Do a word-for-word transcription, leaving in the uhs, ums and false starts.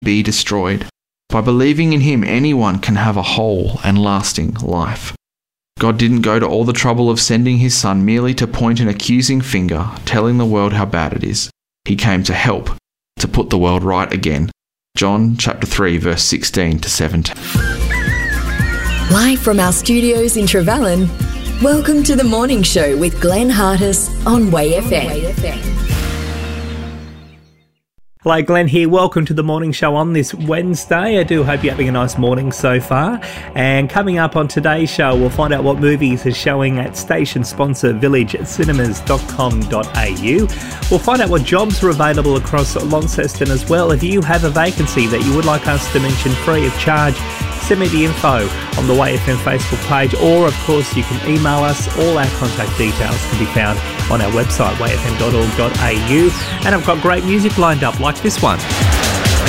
be destroyed. By believing in him, anyone can have a whole and lasting life. God didn't go to all the trouble of sending his son merely to point an accusing finger, telling the world how bad it is. He came to help, to put the world right again. John chapter three, verse sixteen to seventeen. Live from our studios in Trevellyn, welcome to The Morning Show with Glenn Hartis on Way F M. Hello, Glenn here. Welcome to the morning show on this Wednesday. I do hope you're having a nice morning so far. And coming up on today's show, we'll find out what movies are showing at station sponsor village cinemas dot com dot a u. We'll find out what jobs are available across Launceston as well. If you have a vacancy that you would like us to mention free of charge, send me the info on the Way F M Facebook page, or of course you can email us. All our contact details can be found on our website, way f m dot org dot a u. And I've got great music lined up like this one.